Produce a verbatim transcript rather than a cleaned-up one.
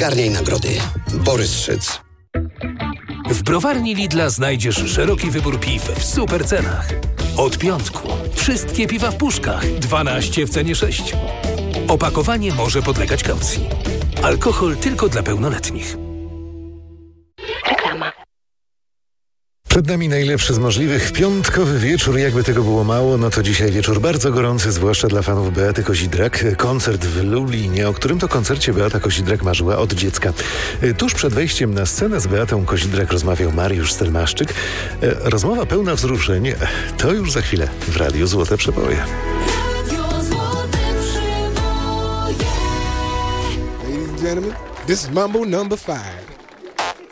Zgarniaj nagrody. Borys Szyc. W browarni Lidla znajdziesz szeroki wybór piw w super cenach. Od piątku. Wszystkie piwa w puszkach. dwanaście w cenie sześciu. Opakowanie może podlegać kaucji. Alkohol tylko dla pełnoletnich. Reklama. Przed nami najlepszy z możliwych piątkowy wieczór. Jakby tego było mało, no to dzisiaj wieczór bardzo gorący, zwłaszcza dla fanów Beaty Kozidrak. Koncert w Lublinie, o którym to koncercie Beata Kozidrak marzyła od dziecka. Tuż przed wejściem na scenę z Beatą Kozidrak rozmawiał Mariusz Stelmaszczyk. Rozmowa pełna wzruszeń. To już za chwilę w Radiu Złote Przeboje. Radio Złote Przeboje. Ladies and gentlemen, this is Mambo number five.